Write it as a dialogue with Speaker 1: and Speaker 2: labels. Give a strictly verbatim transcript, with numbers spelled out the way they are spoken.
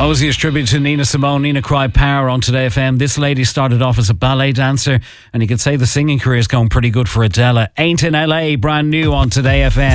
Speaker 1: Ozzy's tribute to Nina Simone. Nina cried power on Today F M. This lady started off as a ballet dancer, and you could say the singing career is going pretty good for Adele. Ain't in L A, brand new on Today F M.